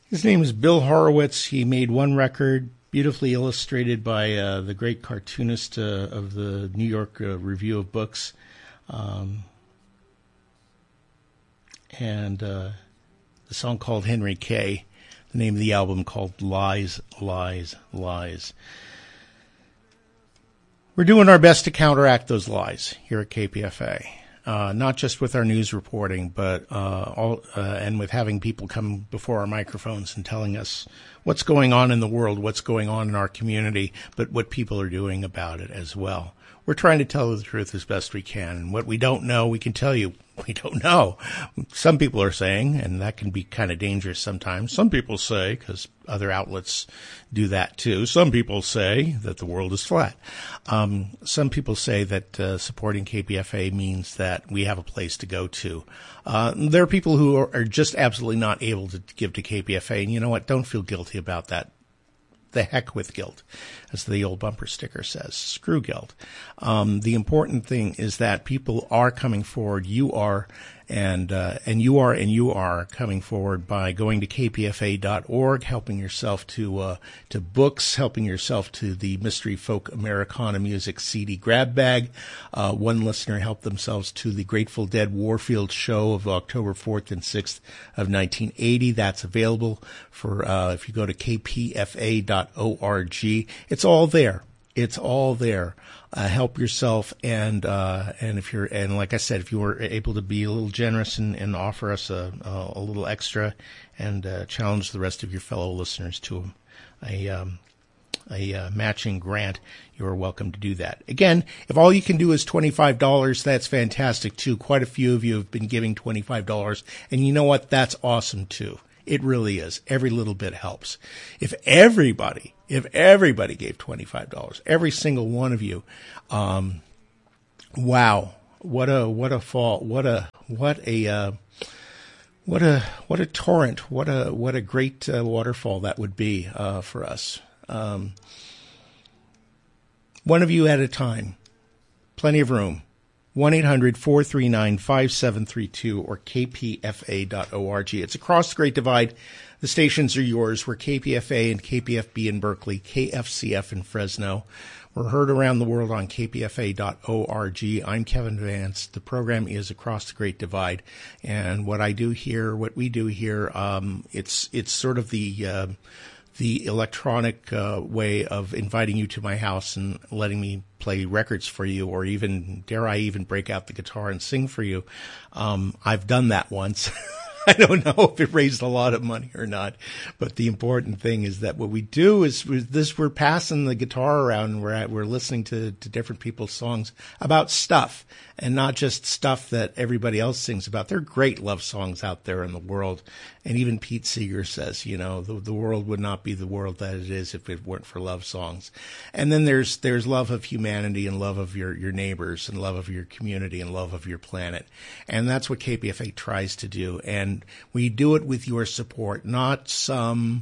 His name is Bill Horowitz. He made one record, beautifully illustrated by the great cartoonist of the New York Review of Books. And the song called Henry K. The name of the album called Lies, Lies, Lies. We're doing our best to counteract those lies here at KPFA. Not just with our news reporting, but and with having people come before our microphones and telling us what's going on in the world, what's going on in our community, but what people are doing about it as well. We're trying to tell the truth as best we can. And what we don't know, we can tell you we don't know. Some people are saying, and that can be kind of dangerous sometimes. Some people say, because other outlets do that too, some people say that the world is flat. Some people say that supporting KPFA means that we have a place to go to. There are people who are just absolutely not able to give to KPFA, and you know what? Don't feel guilty about that. The heck with guilt, as the old bumper sticker says. Screw guilt. The important thing is that people are coming forward. You are, and you are coming forward by going to kpfa.org, helping yourself to books, helping yourself to the Mystery Folk Americana Music CD grab bag. One listener helped themselves to the Grateful Dead Warfield show of October 4th and 6th of 1980. That's available for if you go to kpfa.org. It's all there. It's all there. Help yourself, and like I said, if you were able to be a little generous and offer us a little extra, and challenge the rest of your fellow listeners to a matching grant, you are welcome to do that. Again, if all you can do is $25, that's fantastic too. Quite a few of you have been giving $25, and you know what? That's awesome too. It really is. Every little bit helps. If everybody gave $25, every single one of you, wow, what a fall, what a torrent, what a great waterfall that would be for us. One of you at a time, plenty of room. 1-800-439-5732 or kpfa.org. It's across the Great Divide. The stations are yours. We're KPFA and KPFB in Berkeley, KFCF in Fresno. We're heard around the world on kpfa.org. I'm Kevin Vance. The program is Across the Great Divide. And what we do here, it's sort of the electronic way of inviting you to my house and letting me play records for you, or even, dare I even break out the guitar and sing for you. I've done that once. I don't know if it raised a lot of money or not, but the important thing is that what we do is we're passing the guitar around and we're listening to different people's songs about stuff, and not just stuff that everybody else sings about. There are great love songs out there in the world. And even Pete Seeger says, the world would not be the world that it is if it weren't for love songs. And then there's love of humanity and love of your neighbors and love of your community and love of your planet. And that's what KPFA tries to do. And we do it with your support, not some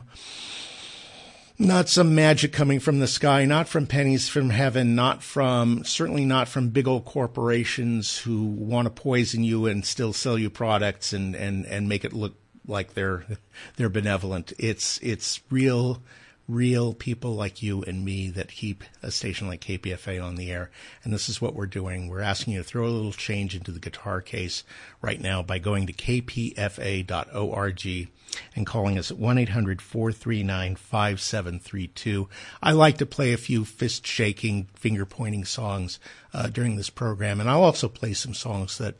magic coming from the sky, not from pennies from heaven, certainly not from big old corporations who want to poison you and still sell you products and make it look like they're benevolent. It's real people like you and me that keep a station like KPFA on the air. And this is what we're doing. We're asking you to throw a little change into the guitar case right now by going to kpfa.org and calling us at 1-800-439-5732. I like to play a few fist-shaking, finger-pointing songs during this program, and I'll also play some songs that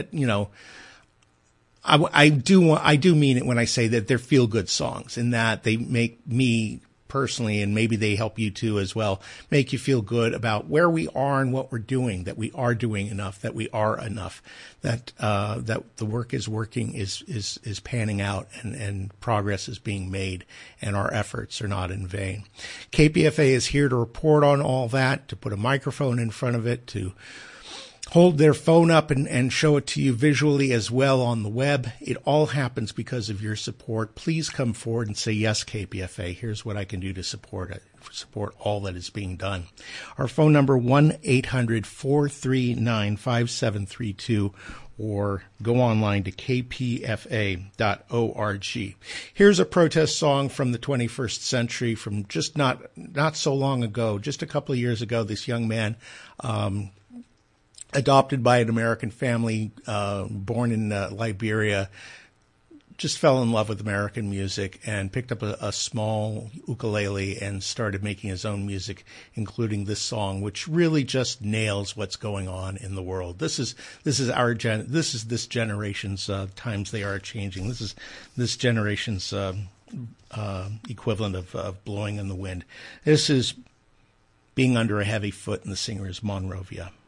I do mean it when I say that they're feel-good songs, in that they make me personally, and maybe they help you too as well, make you feel good about where we are and what we're doing, that we are doing enough, that we are enough, that the work is working, is panning out, and progress is being made, and our efforts are not in vain. KPFA is here to report on all that, to put a microphone in front of it, to hold their phone up and show it to you visually as well on the web. It all happens because of your support. Please come forward and say, yes, KPFA, here's what I can do to support all that is being done. Our phone number, 1-800-439-5732, or go online to kpfa.org. Here's a protest song from the 21st century, from just not so long ago, just a couple of years ago. This young man, adopted by an American family, born in Liberia, just fell in love with American music and picked up a small ukulele and started making his own music, including this song, which really just nails what's going on in the world. This is this generation's times they are changing. This is this generation's equivalent of blowing in the wind. This is Being Under a Heavy Foot, and the singer is Monrovia.